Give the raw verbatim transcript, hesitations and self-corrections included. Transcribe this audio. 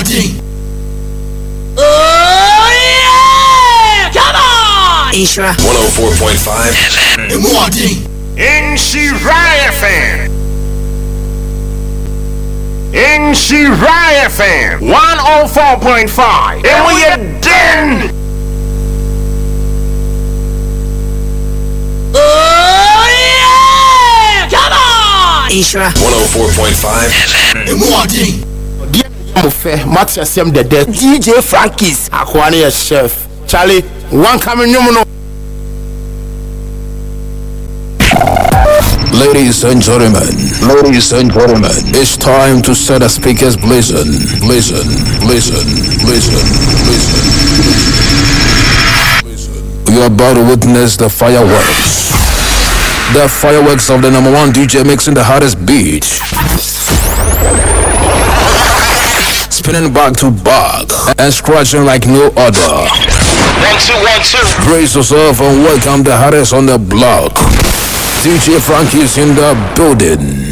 Morning. Oh yeah! Come on! Isra. one oh four point five. Good morning. Inshiraya fan. Inshiraya fan. one oh four point five. And we are done. Oh yeah! Come on! Isra. one oh four point five. Good morning. Match S M the dead D J Frankie's Aquania chef Charlie one coming no. Ladies and gentlemen, ladies and gentlemen, it's time to set the speakers blazing, blazing, blazing, blazing, blazing. You're about to witness the fireworks. The fireworks of the number one D J mixing the hottest beat. Spinning back to back and scratching like no other. One, two, one, two. Brace yourself and welcome the hottest on the block. D J Frankie's in the building.